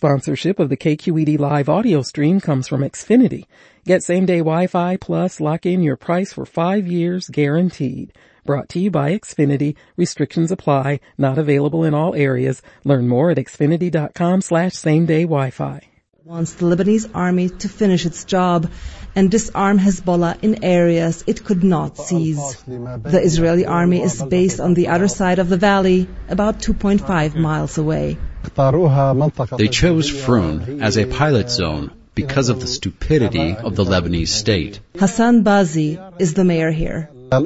Sponsorship of the KQED live audio stream comes from Xfinity. Get same-day Wi-Fi plus lock in your price for 5 years guaranteed. Brought to you by Xfinity. Restrictions apply. Not available in all areas. Learn more at xfinity.com/same-day Wi-Fi. Wants the Lebanese army to finish its job and disarm Hezbollah in areas it could not seize. The Israeli army is based on the other side of the valley, about 2.5 miles away. They chose Frun as a pilot zone because of the stupidity of the Lebanese state. Hassan Bazi is the mayor here.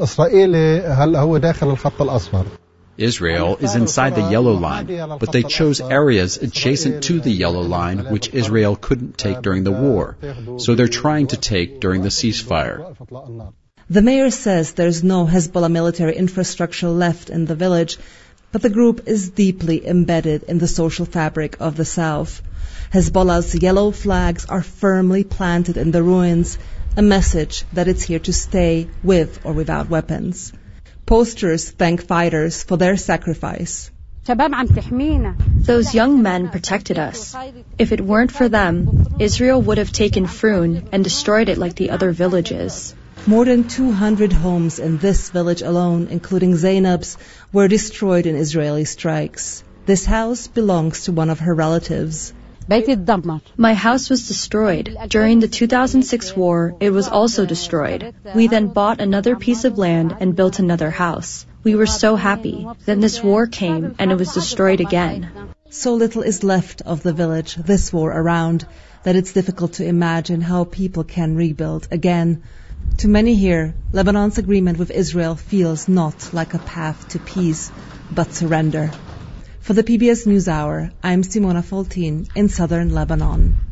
Israel is inside the yellow line, but they chose areas adjacent to the yellow line which Israel couldn't take during the war, so they're trying to take during the ceasefire. The mayor says there's no Hezbollah military infrastructure left in the village, but the group is deeply embedded in the social fabric of the south. Hezbollah's yellow flags are firmly planted in the ruins, a message that it's here to stay with or without weapons. Posters thank fighters for their sacrifice. Those young men protected us. If it weren't for them, Israel would have taken Frun and destroyed it like the other villages. More than 200 homes in this village alone, including Zainab's, were destroyed in Israeli strikes. This house belongs to one of her relatives. My house was destroyed. During the 2006 war, it was also destroyed. We then bought another piece of land and built another house. We were so happy. Then this war came and it was destroyed again. So little is left of the village this war around that it's difficult to imagine how people can rebuild again. To many here, Lebanon's agreement with Israel feels not like a path to peace, but surrender. For the PBS NewsHour, I'm Simona Foltin in southern Lebanon.